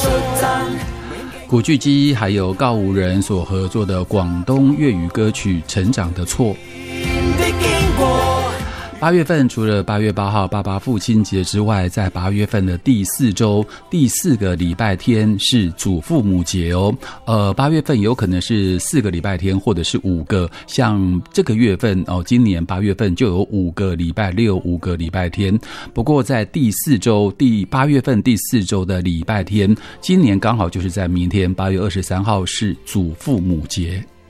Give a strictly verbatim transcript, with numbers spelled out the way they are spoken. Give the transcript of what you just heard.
古巨基还有告五人所合作的广东粤语歌曲《成长的错》。八月份除了八月八号爸爸父亲节之外，在八月份的第四周第四个礼拜天是祖父母节哦。呃，八月份有可能是四个礼拜天，或者是五个。像这个月份哦，今年八月份就有五个礼拜六，五个礼拜天。不过在第四周第八月份第四周的礼拜天，今年刚好就是在明天八月二十三号是祖父母节。